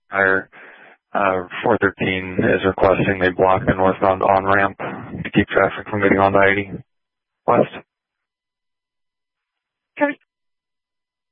Higher 413 is requesting they block the northbound on-ramp to keep traffic from getting onto 80 west.